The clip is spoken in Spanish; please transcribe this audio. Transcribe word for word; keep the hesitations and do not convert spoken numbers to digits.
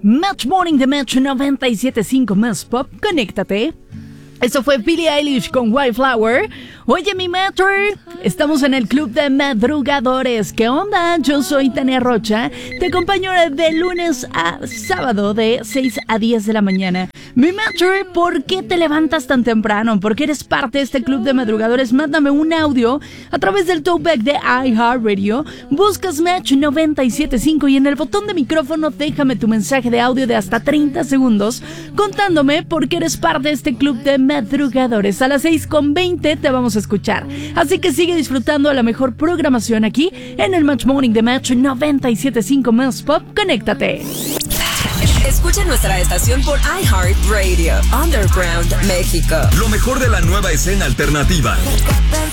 Match Morning de Match noventa y siete punto cinco más pop. Conéctate. Eso fue Billie Eilish con Wildflower. Oye, mi Metro, estamos en el Club de Madrugadores. ¿Qué onda? Yo soy Tania Rocha. Te acompaño de lunes a sábado de seis a diez de la mañana. Mi Metro, ¿por qué te levantas tan temprano? ¿Por qué eres parte de este Club de Madrugadores? Mándame un audio a través del talkback de iHeartRadio. Buscas Match noventa y siete punto cinco y en el botón de micrófono déjame tu mensaje de audio de hasta treinta segundos contándome por qué eres parte de este Club de Madrugadores. A las seis con veinte te vamos a escuchar. Así que sigue disfrutando de la mejor programación aquí en el Match Morning de Match noventa y siete punto cinco más pop. Conéctate. Escucha nuestra estación por iHeartRadio, Underground México. Lo mejor de la nueva escena alternativa.